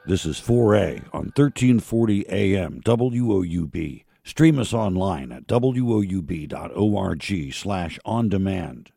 This is 4A on 1340 AM WOUB. Stream us online at woub.org/on-demand.